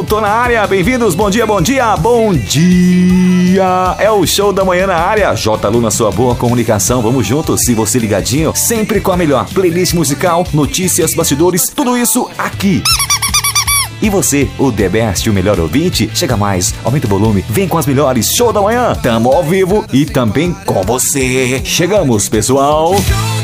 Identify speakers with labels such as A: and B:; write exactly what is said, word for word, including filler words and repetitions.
A: tô na área, bem-vindos, bom dia, bom dia, bom dia. É o Show da Manhã na área, J. Lu na sua boa comunicação, vamos juntos, se você ligadinho, sempre com a melhor playlist musical, notícias, bastidores, tudo isso aqui. E você, o The Best, o melhor ouvinte, chega mais, aumenta o volume, vem com as melhores, Show da Manhã, tamo ao vivo e também com você. Chegamos, pessoal!